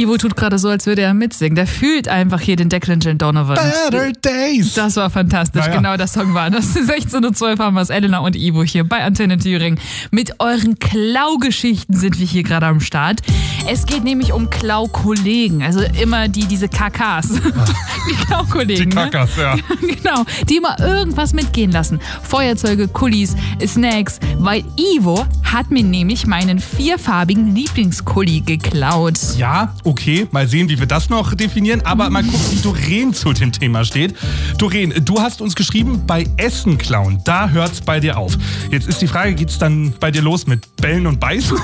Ivo tut gerade so, als würde er mitsingen. Der fühlt einfach hier den Declan Donovan. Better Days. Das war fantastisch. Naja. Genau, das Song war das. 16:12 haben wir es. Elena und Ivo hier bei Antenne Thüringen. Mit euren Klaugeschichten sind wir hier gerade am Start. Es geht nämlich um Klaukollegen. Also immer diese KKs. Die Klaukollegen. Die Kakas, ja. Genau. Die immer irgendwas mitgehen lassen. Feuerzeuge, Kullis, Snacks. Weil Ivo hat mir nämlich meinen 4farbigen Lieblingskulli geklaut. Ja, okay. Mal sehen, wie wir das noch definieren. Aber mal gucken, wie Doreen zu dem Thema steht. Doreen, du hast uns geschrieben, bei Essen klauen, da hört's bei dir auf. Jetzt ist die Frage, geht's dann bei dir los mit Bellen und Beißen?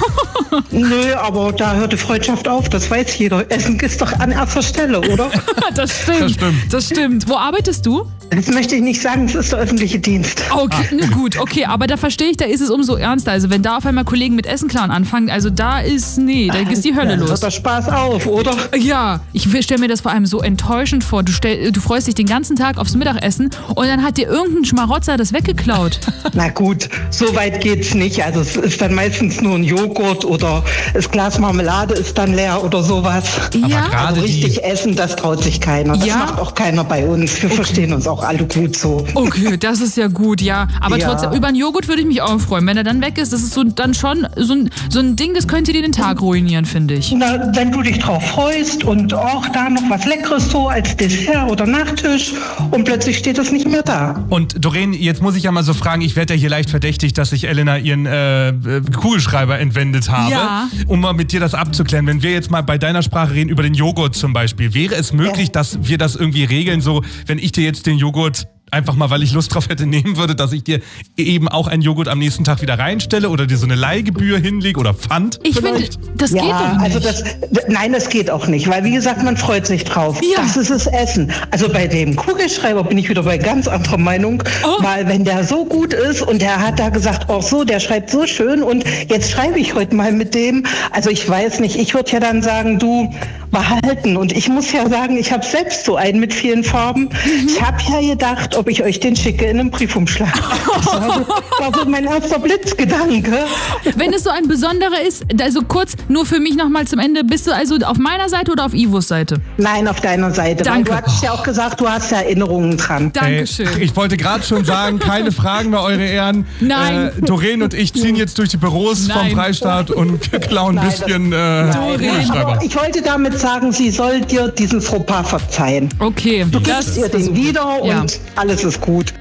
Nö, aber da hört die Freundschaft auf, das weiß jeder. Essen ist doch an erster Stelle, oder? Das stimmt. Das stimmt. Wo arbeitest du? Das möchte ich nicht sagen, es ist der öffentliche Dienst. Okay, gut, okay, aber da verstehe ich, da ist es umso ernster. Also wenn da auf einmal Kollegen mit Essen klauen anfangen, also da ist die Hölle los. Hört der Spaß auf, oder? Ja, ich stelle mir das vor allem so enttäuschend vor. Du freust dich den ganzen Tag aufs Mittagessen und dann hat dir irgendein Schmarotzer das weggeklaut. Na gut, so weit geht's nicht. Also es ist dann meistens nur ein Joghurt oder das Glas Marmelade ist dann leer oder sowas. Ja, Aber richtig essen, das traut sich keiner. Das Ja? macht auch keiner bei uns. Wir verstehen uns auch alle gut so. okay, das ist ja gut, ja. Aber Ja. trotzdem, über einen Joghurt würde ich mich auch freuen. Wenn er dann weg ist, das ist dann schon so ein Ding, das könnte dir den Tag ruinieren, finde ich. Na, wenn du dich drauf freust und auch da noch was Leckeres so als Dessert oder Nachtisch und plötzlich steht es nicht mehr da. Und Doreen, jetzt muss ich ja mal so fragen, ich werde ja hier leicht verdächtig, dass ich Elena ihren Kugelschreiber entwendet habe. Ja. Um mal mit dir das abzuklären. Wenn wir jetzt mal bei deiner Sprache reden, über den Joghurt zum Beispiel, wäre es möglich, dass wir das irgendwie regeln, so wenn ich dir jetzt den Joghurt einfach mal, weil ich Lust drauf hätte, nehmen würde, dass ich dir eben auch einen Joghurt am nächsten Tag wieder reinstelle oder dir so eine Leihgebühr hinlege oder Pfand? Ich finde, das geht doch nicht. Also nein, das geht auch nicht, weil wie gesagt, man freut sich drauf. Ja. Das ist das Essen. Also bei dem Kugelschreiber bin ich wieder bei ganz anderer Meinung, weil wenn der so gut ist und der hat da gesagt, auch so, der schreibt so schön und jetzt schreibe ich heute mal mit dem. Also ich weiß nicht, ich würde ja dann sagen, du behalten und ich muss ja sagen, ich habe selbst so einen mit vielen Farben. Ich habe ja gedacht, ob ich euch den schicke in einem Briefumschlag. Das war so mein erster Blitzgedanke. Wenn es so ein besonderer ist, also kurz, nur für mich nochmal zum Ende, bist du also auf meiner Seite oder auf Ivos Seite? Nein, auf deiner Seite. Danke. Weil du hast ja auch gesagt, du hast ja Erinnerungen dran. Dankeschön. Ich wollte gerade schon sagen, keine Fragen mehr, Eure Ehren. Nein. Doreen und ich ziehen jetzt durch die Büros vom Nein. Freistaat und klauen ein bisschen Kugelschreiber. Aber ich wollte damit sagen, sie soll dir diesen Fauxpas verzeihen. Okay. Du gibst ihr den wieder Ja. und alles ist gut.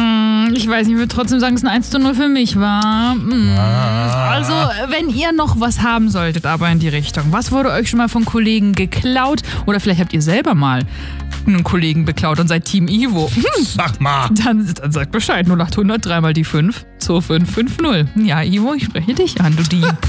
Ich weiß nicht, ich würde trotzdem sagen, es ist ein 1:0 für mich, war. Also, wenn ihr noch was haben solltet, aber in die Richtung. Was wurde euch schon mal von Kollegen geklaut? Oder vielleicht habt ihr selber mal einen Kollegen beklaut und seid Team Ivo. Sag mal. Dann sagt Bescheid. 0800 3 mal die 5 2550. Ja, Ivo, ich spreche dich an, du Dieb.